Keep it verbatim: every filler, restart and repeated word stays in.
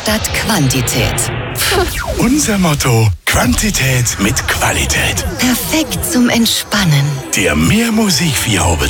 statt Quantität. Unser Motto: Quantität mit Qualität. Perfekt zum Entspannen. Der Mehr Musik vier